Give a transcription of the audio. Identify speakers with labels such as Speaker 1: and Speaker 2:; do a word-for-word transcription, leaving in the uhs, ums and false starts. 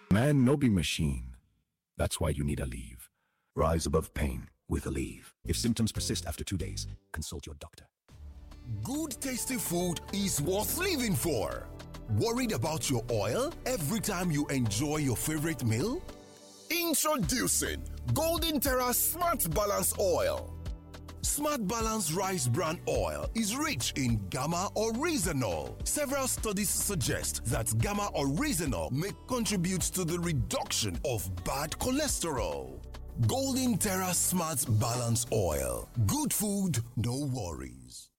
Speaker 1: Man, no be machine. That's why you need Aleve. Rise above pain with Aleve. If symptoms persist after two days, consult your doctor.
Speaker 2: Good tasty food is worth living for. Worried about your oil every time you enjoy your favorite meal? Introducing Golden Terra Smart Balance Oil. Smart Balance Rice Bran Oil is rich in gamma oryzanol. Several studies suggest that gamma oryzanol may contribute to the reduction of bad cholesterol. Golden Terra Smart Balance Oil. Good food, no worries.